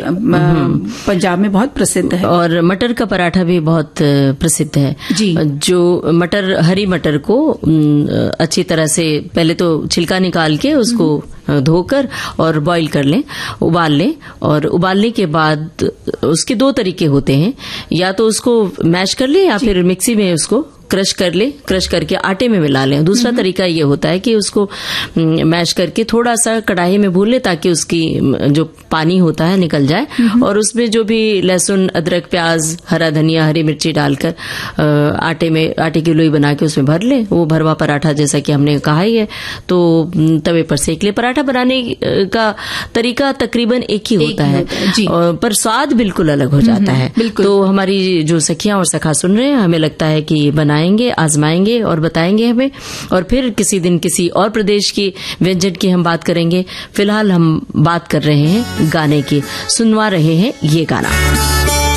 पंजाब में बहुत प्रसिद्ध है। और मटर का पराठा भी बहुत प्रसिद्ध है जी। जो मटर, हरी मटर को अच्छी तरह से पहले तो छिलका निकाल के उसको धोकर और बॉईल कर लें, उबाल लें, और उबालने के बाद उसके दो तरीके होते हैं, या तो उसको मैश कर लें या फिर मिक्सी में उसको क्रश कर ले, क्रश करके आटे में मिला लें। दूसरा तरीका ये होता है कि उसको मैश करके थोड़ा सा कढ़ाई में भून ले ताकि उसकी जो पानी होता है निकल जाए, और उसमें जो भी लहसुन, अदरक, प्याज, हरा धनिया, हरी मिर्ची डालकर आटे की लोई बना के उसमें भर ले। वो भरवा पराठा जैसा कि हमने कहा ही है, तो तवे पर सेक ले। पराठा बनाने का तरीका तकरीबन एक ही होता है, पर स्वाद बिल्कुल अलग हो जाता है। तो हमारी जो सखियां और सखा सुन रहे हैं, हमें लगता है कि बनाएंगे, आजमाएंगे और बताएंगे हमें, और फिर किसी दिन किसी और प्रदेश की व्यंजन की हम बात करेंगे। फिलहाल हम बात कर रहे हैं गाने की, सुनवा रहे हैं ये गाना।